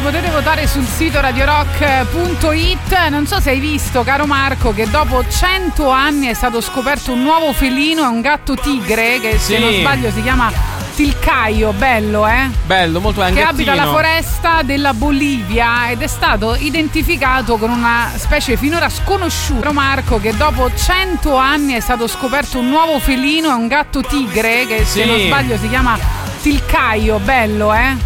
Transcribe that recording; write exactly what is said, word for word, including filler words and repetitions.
potete votare sul sito radio rock punto it. Non so se hai visto, caro Marco, che dopo cento anni è stato scoperto un nuovo felino, è un gatto tigre che sì. se non sbaglio si chiama Tilcaio, bello eh? Bello, molto bello. Che abita la foresta della Bolivia ed è stato identificato con una specie finora sconosciuta. Marco, che dopo cento anni è stato scoperto un nuovo felino, è un gatto tigre che sì. se non sbaglio si chiama Tilcaio, bello eh?